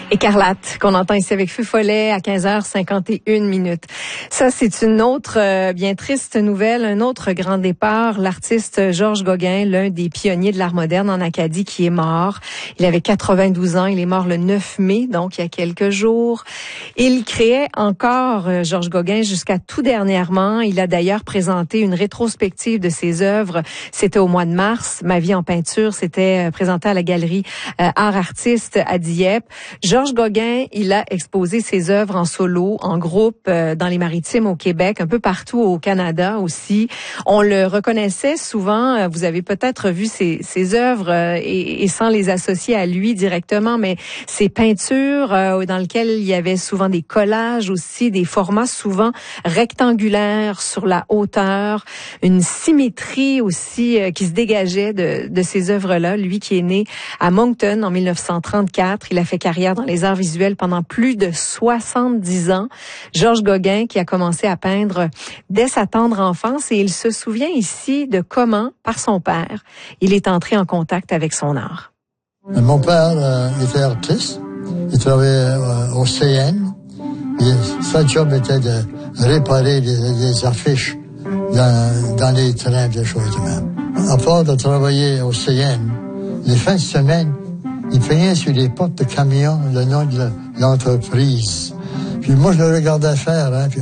Écarlate, qu'on entend ici avec Feu Follet à 15h51. Ça, c'est une autre bien triste nouvelle, un autre grand départ. L'artiste Georges Gauguin, l'un des pionniers de l'art moderne en Acadie, qui est mort. Il avait 92 ans, il est mort le 9 mai, donc il y a quelques jours. Il créait encore, Georges Gauguin, jusqu'à tout dernièrement. Il a d'ailleurs présenté une rétrospective de ses œuvres. C'était au mois de mars. Ma vie en peinture, c'était présenté à la galerie Art Artiste à Dieppe. Georges Gauguin, il a exposé ses œuvres en solo, en groupe, dans les Maritimes au Québec, un peu partout au Canada aussi. On le reconnaissait souvent, vous avez peut-être vu ses œuvres et sans les associer à lui directement, mais ses peintures dans lesquelles il y avait souvent des collages aussi, des formats souvent rectangulaires sur la hauteur, une symétrie aussi qui se dégageait de ces œuvres-là. Lui qui est né à Moncton en 1934, il a fait carrière dans les arts visuels pendant plus de 70 ans. Georges Gauguin qui a commencé à peindre dès sa tendre enfance et il se souvient ici de comment, par son père, il est entré en contact avec son art. Mon père était artiste, il travaillait au CN et sa job était de réparer les affiches dans les trains, des choses de même. À part de travailler au CN, les fins de semaine, il peignait sur les portes de camions le nom de l'entreprise. Puis moi, je le regardais faire, puis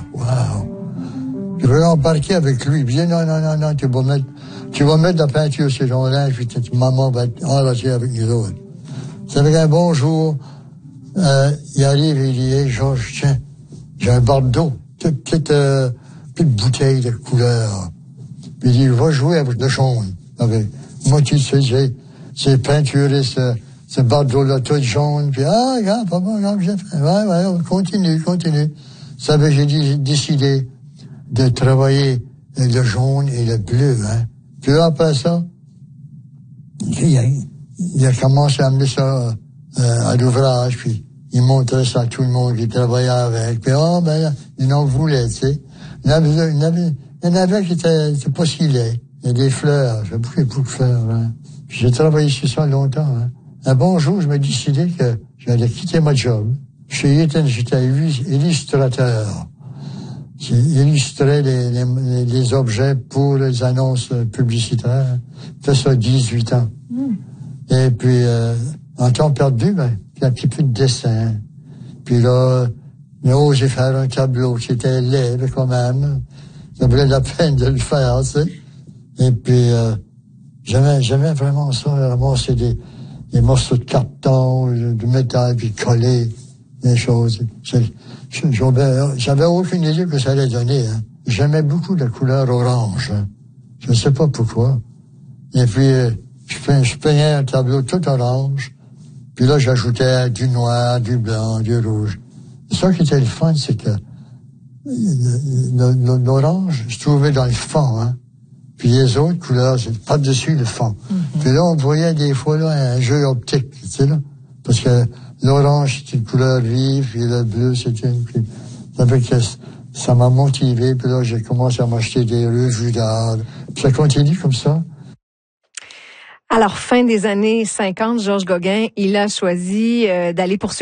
wow. Je voulais embarquer avec lui. Il disait, non, tu vas mettre de la peinture sur ton linge, puis maman va être enragée avec nous autres. C'est avec un bon jour, il arrive et il dit, hey, Georges, tiens, j'ai un Bordeaux, petite bouteille de couleur. Puis il dit, va jouer avec le jaune. Moi, tu sais, j'ai peinturé ce Bordeaux-là tout jaune, puis regarde, papa, regarde, j'ai fait. Ouais, continue. Ça veut dire, j'ai décidé de travailler le jaune et le bleu, Puis là, après ça, il a commencé à amener ça à l'ouvrage, puis il montrait ça à tout le monde qui travaillait avec, puis il en voulait, tu sais. Il y en avait qui étaient pas si laids. Il y a des fleurs, j'ai beaucoup de fleurs, J'ai travaillé sur ça longtemps, Un bon jour, je me décidais que j'allais quitter ma job. Chez Eaton, j'étais illustrateur. J'illustrais les objets pour les annonces publicitaires. J'ai fait ça 18 ans. Et puis, en temps perdu, il y a un petit peu de dessin. Puis là, j'ai osé faire un tableau qui était laid, quand même. Ça valait la peine de le faire, tu sais. Et puis, j'aimais vraiment ça, ramasser des morceaux de carton, de métal, puis coller des choses. J'avais aucune idée que ça allait donner, J'aimais beaucoup la couleur orange, Je ne sais pas pourquoi. Et puis, je peignais un tableau tout orange. Puis là, j'ajoutais du noir, du blanc, du rouge. Ça qui était le fun, c'est que l'orange se trouvait dans le fond, Puis les autres couleurs, c'est par-dessus le fond. Puis là, on voyait des fois un jeu optique, tu sais, parce que l'orange, c'est une couleur vive, puis le bleu, c'est une... Ça m'a motivé, puis là, j'ai commencé à m'acheter des revues d'art. Puis ça continue comme ça. Alors, fin des années 50, Georges Gauguin, il a choisi d'aller poursuivre